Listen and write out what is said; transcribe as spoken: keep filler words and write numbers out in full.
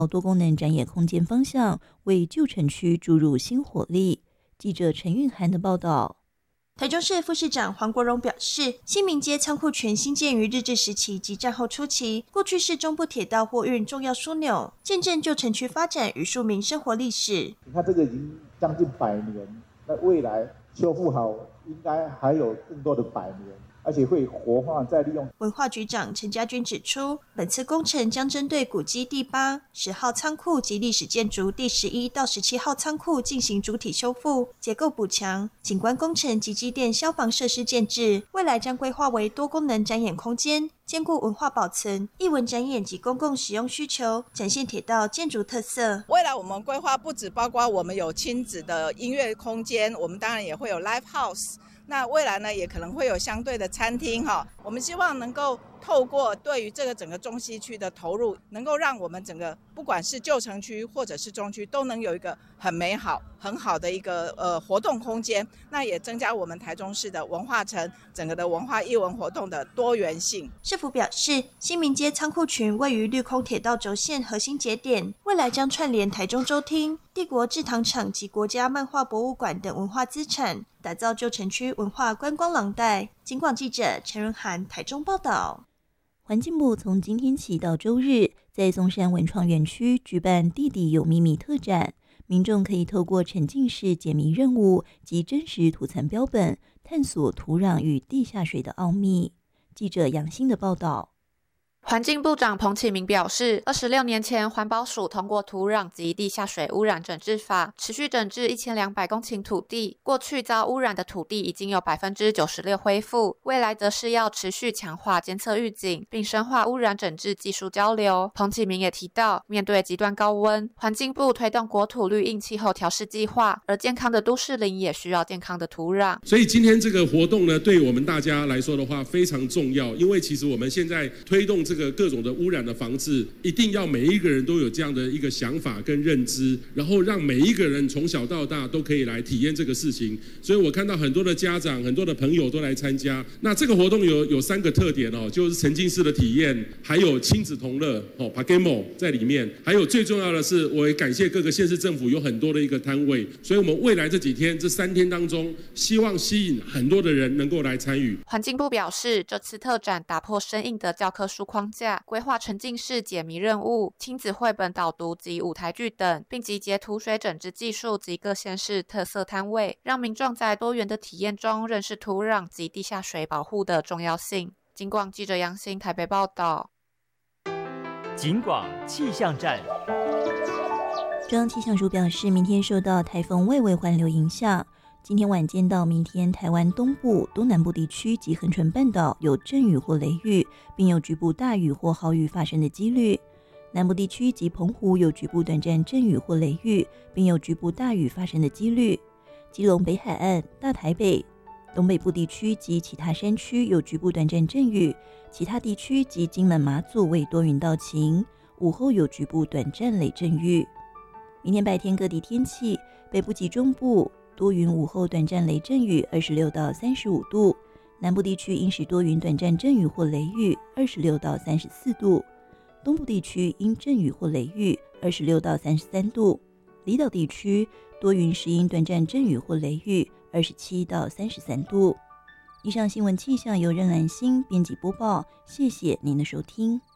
多功能展演空间方向，为旧城区注入新活力。记者陈韵涵的报道。 台中市副市长黄国荣表示，新民街仓库群兴建于日治时期及战后初期，过去是中部铁道货运重要枢纽，见证旧城区发展与庶民生活历史。 你看这个已经将近百年，那未来修复好应该还有更多的百年，而且会活化再利用。 文化局长陈家军指出，本次工程将针对古迹第八、十号仓库及历史建筑第十一到十七号仓库进行主体修复、结构补强、景观工程及机电消防设施建制，未来将规划为多功能展演空间，兼顾文化保存、艺文展演及公共使用需求，展现铁道建筑特色。 未来我们规划不只包括我们有亲子的音乐空间，我们当然也会有 live house。那未来呢，也可能会有相对的餐厅哈。我们希望能够透过对于这个整个中西区的投入，能够让我们整个不管是旧城区或者是中区，都能有一个很美好、很好的一个呃活动空间。那也增加我们台中市的文化城整个的文化艺文活动的多元性。 市府表示，新民街仓库群位于绿空铁道轴线核心节点，未来将串联台中州厅、帝国制糖厂及国家漫画博物馆等文化资产，打造旧城区文化观光廊带。警广记者陈润涵台中报道。 环境部从今天起到周日，在松山文创园区举办地底有秘密特展，民众可以透过沉浸式解谜任务及真实土层标本，探索土壤与地下水的奥秘。记者杨欣的报道。 环境部长彭启明表示，二十六年前环保署通过土壤及地下水污染整治法，持续整治一千两百公顷土地，过去遭污染的土地已经有 百分之九十六 恢复，未来则是要持续强化监测预警，并深化污染整治技术交流。彭启明也提到，面对极端高温，环境部推动国土绿荫气候调试计划，而健康的都市林也需要健康的土壤。 所以今天这个活动呢，对我们大家来说的话非常重要，因为其实我们现在推动这个各种的污染的防治，一定要每一个人都有这样的一个想法跟认知，然后让每一个人从小到大都可以来体验这个事情。所以我看到很多的家长、很多的朋友都来参加。那这个活动有有三个特点哦，就是沉浸式的体验，还有亲子同乐哦 ，Pakemo 在里面，还有最重要的是，我也感谢各个县市政府有很多的一个摊位，所以我们未来这几天这三天当中，希望吸引很多的人能够来参与。 环境部表示，这次特展打破生硬的教科书框架，规划沉浸式解谜任务、亲子绘本导读及舞台剧等，并集结土水整治技术及各县市特色摊位，让民众在多元的体验中认识土壤及地下水保护的重要性。警广记者杨欣台北报道。 警广气象站。 中央气象署表示，明天受到台风外围环流影响，今天晚间到明天，台湾东部、东南部地区及恒春半岛有阵雨或雷雨，并有局部大雨或豪雨发生的几率。南部地区及澎湖有局部短暂阵雨或雷雨，并有局部大雨发生的几率。基隆北海岸、大台北、东北部地区及其他山区有局部短暂阵雨，其他地区及金门马祖为多云到晴，午后有局部短暂雷阵雨。明天白天各地天气，北部及中部多云，午后短暂雷阵雨，二十六到三十五度；南部地区阴时多云，短暂阵雨或雷雨，二十六到三十四度；东部地区阴阵雨或雷雨，二十六到三十三度；离岛地区多云时阴短暂阵雨或雷雨，二十七到三十三度。以上新闻气象由任兰心编辑播报，谢谢您的收听。